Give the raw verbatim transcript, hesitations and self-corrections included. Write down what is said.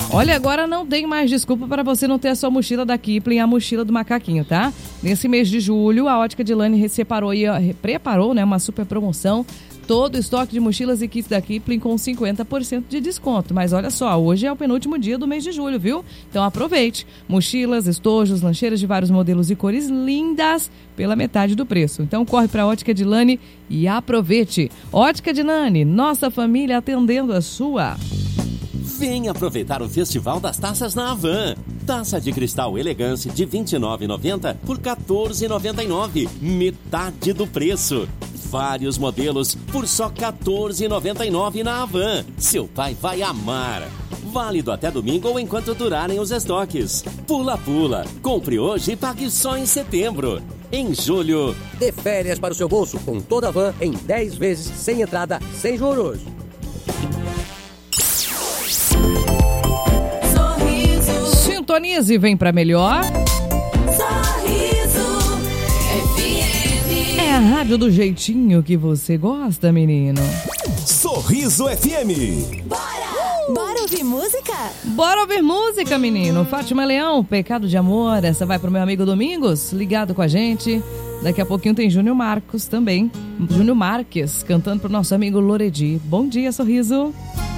Olha, agora não tem mais desculpa para você não ter a sua mochila da Kipling, a mochila do macaquinho, tá? Nesse mês de julho, a Ótica Dilane separou e preparou, né, uma super promoção. Todo o estoque de mochilas e kits da Kipling com cinquenta por cento de desconto. Mas olha só, hoje é o penúltimo dia do mês de julho, viu? Então aproveite. Mochilas, estojos, lancheiras de vários modelos e cores lindas pela metade do preço. Então corre para a Ótica Dilane e aproveite. Ótica Dilane, nossa família atendendo a sua. Vem aproveitar o Festival das Taças na Havan. Taça de cristal elegância de vinte e nove reais e noventa centavos por quatorze reais e noventa e nove centavos. Metade do preço. Vários modelos por só quatorze reais e noventa e nove centavos na Havan. Seu pai vai amar. Válido até domingo ou enquanto durarem os estoques. Pula Pula. Compre hoje e pague só em setembro. Em julho, dê férias para o seu bolso com toda a Havan em dez vezes sem entrada, sem juros. Sintonize e vem pra melhor. Sorriso F M. É a rádio do jeitinho que você gosta, menino. Sorriso F M. Bora! Uh! Bora ouvir música? Bora ouvir música, menino. Fátima Leão, Pecado de Amor. Essa vai pro meu amigo Domingos, ligado com a gente. Daqui a pouquinho tem Júnior Marcos também. Júnior Marques cantando pro nosso amigo Loredi. Bom dia, Sorriso.